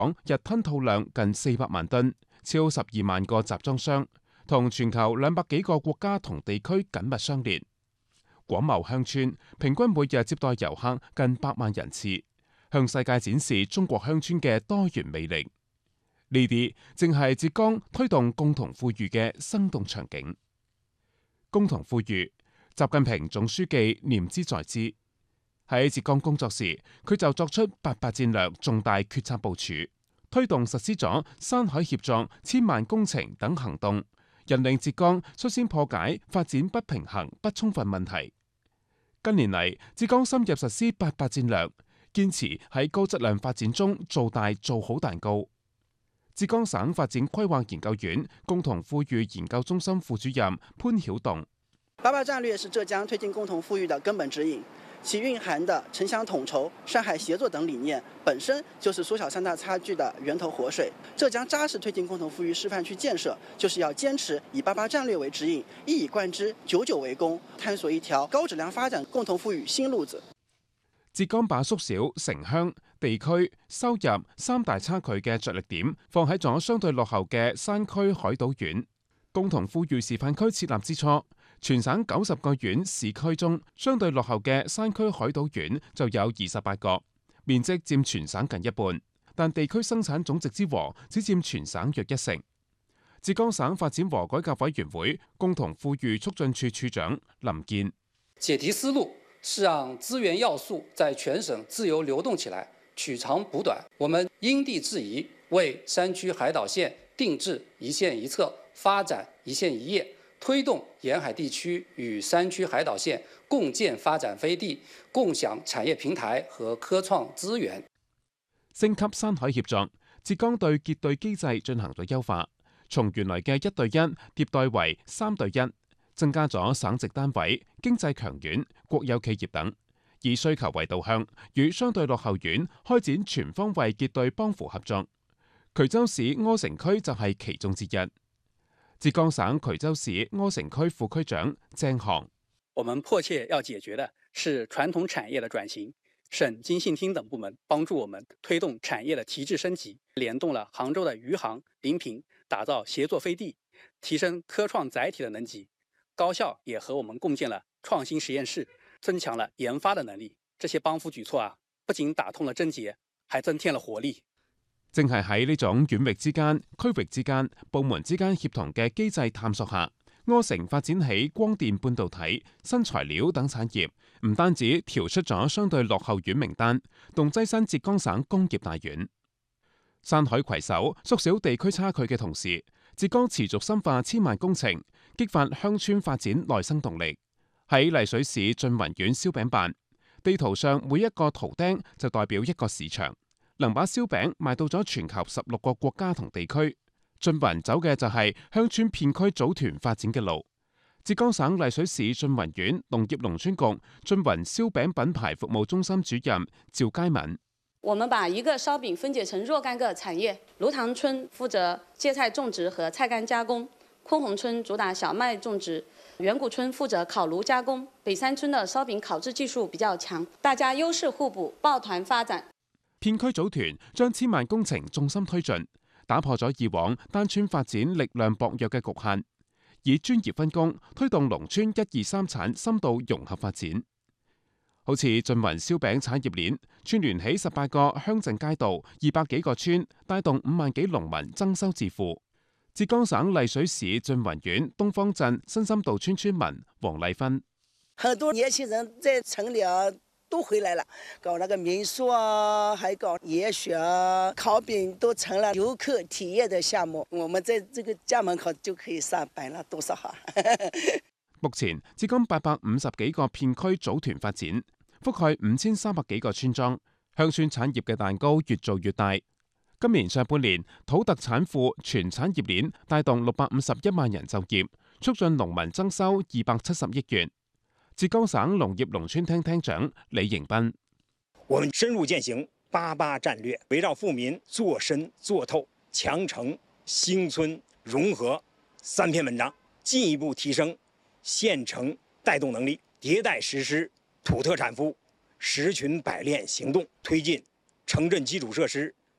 港日吞吐量近400萬噸，超12萬個集裝箱，同全球200幾個國家同地區緊密相連。廣茂鄉村平均每日接待遊客近8萬人次，向世界展示中國鄉村嘅多元魅力。呢啲正係浙江推動共同富裕嘅生動場景。共同富裕，習近平總書記念茲在茲。喺浙江工作時，佢就作出88戰略重大決策部署，推動實施咗山海協作、千萬工程等行動，引領浙江率先破解發展不平衡不充分問題。近年嚟，浙江深入實施88戰略，堅持喺高質量發展中做大做好蛋糕。浙江省發展規劃研究院共同富裕研究中心副主任潘曉棟 88戰略是浙江推進共同富裕的根本指引，其蘊含的城鄉統籌、山海協作等理念，本身就是縮小三大差距的源頭活水。浙江扎實推進共同富裕示範區建設，就是要堅持以88戰略為指引，一以貫之，久久為功，探索一條高質量發展共同富裕新路子。 浙江把縮小城鄉、地區、收入三大差距嘅着力點放喺咗相對落後嘅山區海島縣。共同富裕示範區設立之初，全省90個縣市區中，相對落後嘅山區海島縣就有28個，面積佔全省近一半，但地區生產總值之和只佔全省約1成。浙江省發展和改革委員會共同富裕促進處處長林健解題思路是讓資源要素在全省自由流動起來，取長補短。我們因地制宜，為山區海島縣定制一縣一策，發展一縣一業，推動沿海地區與山區海島縣共建發展飛地，共享產業平台和科創資源。 升級山海協作，浙江對結對機制進行咗優化，從原來嘅1對1迭代為3對1。增加咗省直單位、經濟強縣、國有企業等，以需求為導向，與相對落後縣開展全方位結對幫扶合作。衢州市柯城區就係其中之一。浙江省衢州市柯城區副區長鄭航： 我們迫切要解決的是傳統產業的轉型，省經信廳等部門幫助我們推動產業的提質升級，聯動了杭州的餘杭、臨平，打造協作飛地，提升科創載體的能級。高校也和我們共建了創新實驗室，增強了研發的能力。這些幫扶舉措啊，不僅打通了症結，還增添了活力。 正係喺呢種縣域之間、區域之間、部門之間協同嘅機制探索下，柯城發展起光電半導體、新材料等產業，唔單止調出咗相對落後縣名單，仲躋身浙江省工業大縣。山海攜手縮小地區差距嘅同時，浙江持續深化千萬工程，激發鄉村發展內生動力。喺麗水市縉雲縣燒餅辦，地圖上每一個圖釘就代表一個市場，能把燒餅賣到咗全球16個國家同地區。縉雲走嘅就係鄉村片區組團發展嘅路。浙江省麗水市縉雲縣農業農村局縉雲燒餅品牌服務中心主任趙佳敏： 我們把一個燒餅分解成若干個產業，蘆塘村負責芥菜種植和菜乾加工，昆洪村主打小麥種植，遠古村負責烤爐加工，北山村的燒餅烤製技術比較強，大家優勢互補，抱團發展。 片區組團將千萬工程重心推進，打破咗以往單村發展力量薄弱嘅局限，以專業分工推動農村1、2、3產深度融合發展。好似縉雲燒餅產業鏈串聯起18個鄉鎮街道、200幾個村，帶動5萬幾農民增收致富。浙江省麗水市縉雲縣東方鎮新深道村村民黃麗芬： 很多年輕人在城裏啊都回來了，搞那個民宿啊，還搞野雪啊，烤餅都成了遊客體驗的項目。我們在這個家門口就可以上班了，多少好！ 目前至今850幾個片區組團發展，覆蓋5300幾個村莊，鄉村產業嘅蛋糕越做越大。今年上半年，土特產庫全產業鏈帶動651萬人就業，促進農民增收270億元。浙江省農業農村廳廳長李迎斌： 我們深入踐行88戰略，圍繞富民做深做透、強城興村融合3篇文章，進一步提升縣城帶動能力，迭代實施土特產庫10群百鏈行動，推進城鎮基礎設施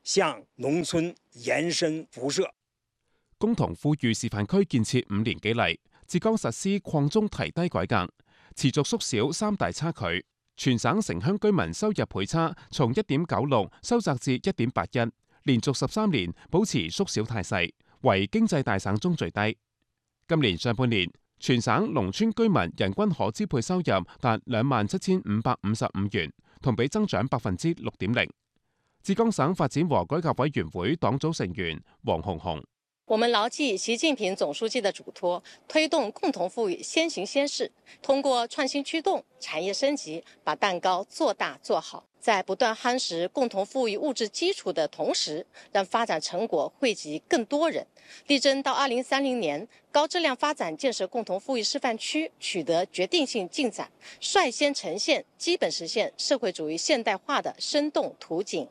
向農村延伸輻射。 共同富裕示範區建設5年幾嚟，浙江實施擴中提低改革，持續縮小三大差距。全省城鄉居民收入倍差從 1.96 收窄至 1.81， 連續13年保持縮小態勢，為經濟大省中最低。今年上半年，全省農村居民人均可支配收入達27,555元，同比增長 6.0%。浙江省發展和改革委員會黨組成員黃紅紅。 我們牢記習近平總書記的囑託，推動共同富裕先行先試，通過創新驅動、產業升級，把蛋糕做大做好，在不斷夯實共同富裕物質基礎的同時，讓發展成果惠及更多人，力爭到2030年，高質量發展建設共同富裕示範區取得決定性進展，率先呈現基本實現社會主義現代化的生動圖景。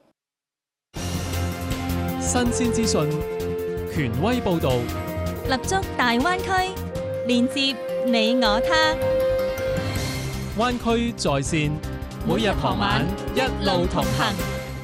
新鮮資訊。權威報導， 立足大灣區，連接你我他。 灣區在線，每日傍晚一路同行。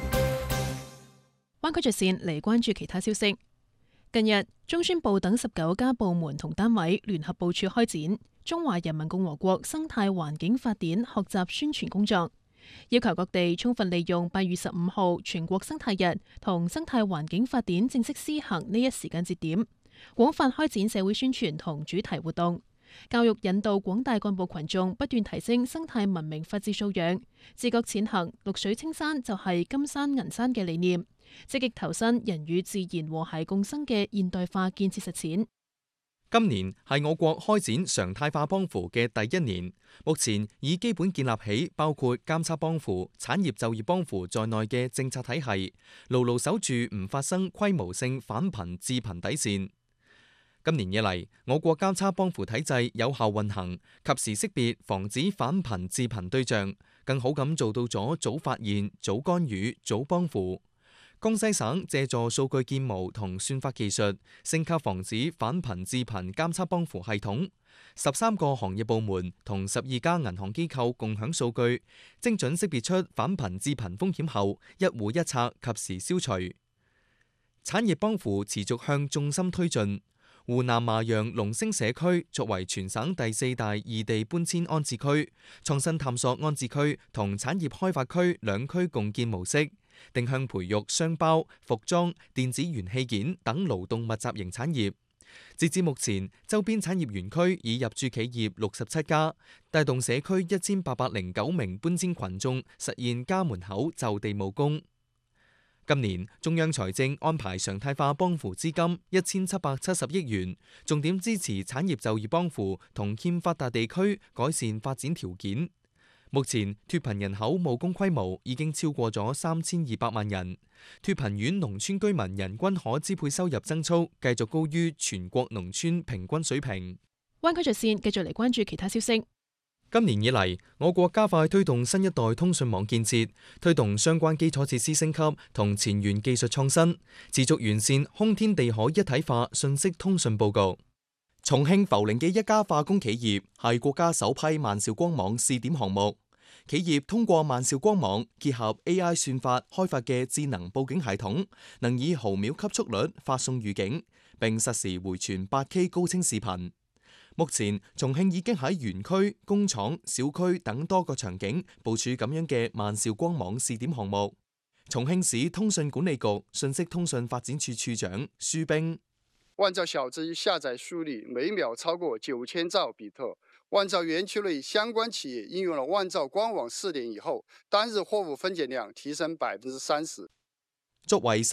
灣區在線嚟關注其他消息。近日，中宣部等19家部門同單位聯合部署開展《中華人民共和國生態環境法典》學習宣傳工作。要求各地充分利用8月15號全國生態日同生態環境法典正式施行呢一時間節點，廣泛開展社會宣傳同主題活動，教育引導廣大幹部群眾不斷提升生態文明法治素養，自覺踐行綠水青山就係金山銀山嘅理念，積極投身人與自然和諧共生嘅現代化建設實踐。 今年係我國開展常態化幫扶嘅第一年，目前已基本建立起包括監測幫扶、產業就業幫扶在內嘅政策體系，牢牢守住唔發生規模性返貧致貧底線。今年以嚟，我國監測幫扶體制有效運行，及時識別防止返貧致貧對象，更好咁做到咗早發現、早干預、早幫扶。江西省借助數據建模同算法技術，升級防止返貧致貧監測幫扶系統。13個行業部門同12家銀行機構共享數據，精準識別出返貧致貧風險後，一戶一策及時消除。產業幫扶持續向重心推進。湖南麻陽龍星社區作為全省第4大異地搬遷安置區，創新探索安置區同產業開發區兩區共建模式，定向培育商包、服裝、電子元器件等勞動密集型產業。截至目前，周邊產業園區已入駐企業67家，帶動社區1809名搬遷群眾實現家門口就地務工。今年中央財政安排常態化幫扶資金1770億元，重點支持產業就業幫扶同欠發達地區改善發展條件。目前脫貧人口務工規模已經超過咗3200萬人，脫貧縣農村居民人均可支配收入增速繼續高於全國農村平均水平。 灣區在線繼續嚟關注其他消息。 今年以嚟，我國加快推動新一代通訊網建設，推動相關基礎設施升級同前沿技術創新，持續完善空天地海一體化信息通訊佈局。重慶涪陵嘅一家化工企業係國家首批萬兆光網試點項目。企業通過萬兆光網結合 AI 算法開發嘅智能報警系統，能以毫秒級速率發送預警，並實時回傳 8K 高清視頻。目前，重慶已經喺園區、工廠、小區等多個場景部署咁樣嘅萬兆光網試點項目。重慶市通訊管理局信息通訊發展處處長舒冰： 萬兆小資下載速率每秒超過9000兆比特。萬兆園區內相關企業應用了萬兆光網試點以後，單日貨物分揀量提升30%。 作為